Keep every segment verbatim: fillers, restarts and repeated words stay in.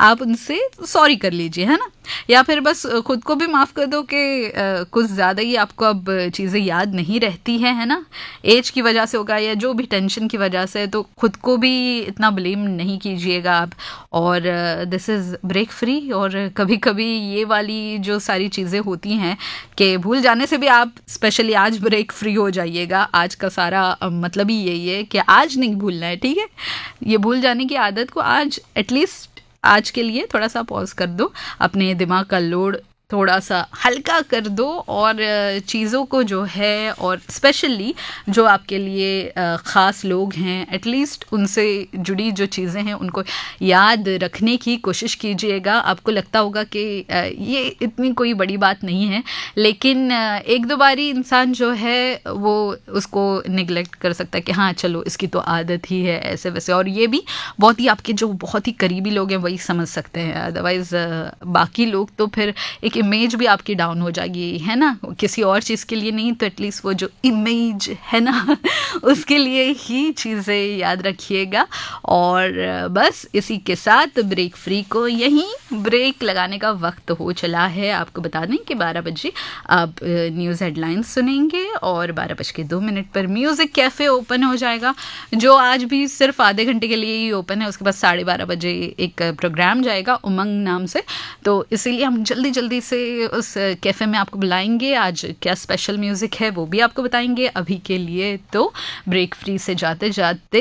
आप उनसे सॉरी कर लीजिए, है ना, या फिर बस खुद को भी माफ़ कर दो कि कुछ ज़्यादा ही आपको अब चीज़ें याद नहीं रहती हैं, है ना, एज की वजह से होगा या जो भी टेंशन की वजह से, तो खुद को भी इतना ब्लेम नहीं कीजिएगा आप। और दिस इज़ ब्रेक फ्री। और कभी कभी ये वाली जो सारी चीज़ें होती हैं कि भूल जाने से भी आप स्पेशली आज ब्रेक फ्री हो जाइएगा। आज का सारा मतलब ही यही है कि आज नहीं भूलना है, ठीक है। ये भूल जाने की आदत को आज एटलीस्ट आज के लिए थोड़ा सा पॉज कर दो, अपने दिमाग का लोड थोड़ा सा हल्का कर दो और चीज़ों को जो है, और स्पेशली जो आपके लिए ख़ास लोग हैं, एटलीस्ट उनसे जुड़ी जो चीज़ें हैं उनको याद रखने की कोशिश कीजिएगा। आपको लगता होगा कि ये इतनी कोई बड़ी बात नहीं है, लेकिन एक दो बारी इंसान जो है वो उसको निगलेक्ट कर सकता है कि हाँ चलो इसकी तो आदत ही है ऐसे वैसे। और ये भी बहुत ही आपके जो बहुत ही करीबी लोग हैं वही समझ सकते हैं, अदरवाइज़ बाकी लोग तो फिर एक इमेज भी आपकी डाउन हो जाएगी, है ना, किसी और चीज़ के लिए नहीं तो एटलीस्ट वो जो इमेज है ना उसके लिए ही चीज़ें याद रखिएगा। और बस इसी के साथ ब्रेक फ्री को यहीं ब्रेक लगाने का वक्त हो चला है। आपको बता दें कि बारह बजे आप न्यूज़ हेडलाइंस सुनेंगे और बारह बज के दो मिनट पर म्यूज़िक कैफ़े ओपन हो जाएगा, जो आज भी सिर्फ आधे घंटे के लिए ही ओपन है। उसके बाद साढ़े बारह बजे एक प्रोग्राम जाएगा उमंग नाम से, तो इसीलिए हम जल्दी जल्दी से उस कैफ़े में आपको बुलाएंगे। आज क्या स्पेशल म्यूज़िक है वो भी आपको बताएंगे। अभी के लिए तो ब्रेक फ्री से जाते जाते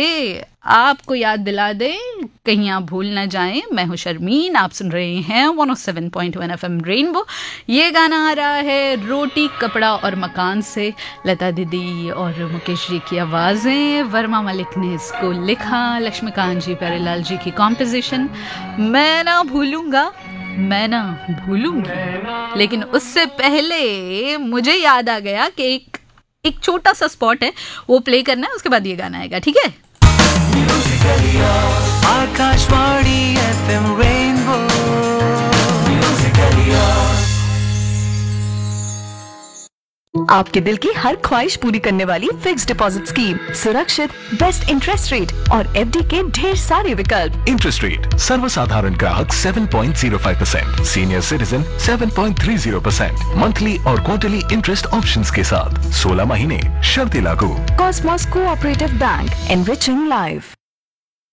आपको याद दिला दें, कहीं आप भूल ना जाएं, मैं हूं शर्मीन, आप सुन रहे हैं one O seven point one F M rainbow. ये गाना आ रहा है रोटी कपड़ा और मकान से, लता दीदी और मुकेश जी की आवाज़ें, वर्मा मलिक ने इसको लिखा, लक्ष्मीकांत जी प्यारेलाल जी की कॉम्पोजिशन। मैं ना भूलूंगा मैं ना भूलूंगी, लेकिन उससे पहले मुझे याद आ गया कि एक एक छोटा सा स्पॉट है वो प्ले करना है, उसके बाद ये गाना आएगा, ठीक है। आकाशवाणी एफएम रेनबो, आपके दिल की हर ख्वाहिश पूरी करने वाली फिक्स्ड डिपॉजिट स्कीम, सुरक्षित, बेस्ट इंटरेस्ट रेट और एफडी के ढेर सारे विकल्प। इंटरेस्ट रेट सर्वसाधारण ग्राहक सात पॉइंट शून्य पाँच परसेंट, सीनियर सिटीजन सात पॉइंट तीस परसेंट, मंथली और क्वार्टरली इंटरेस्ट ऑप्शंस के साथ सोलह महीने, शर्तें लागू। Cosmos cooperative bank, enriching life.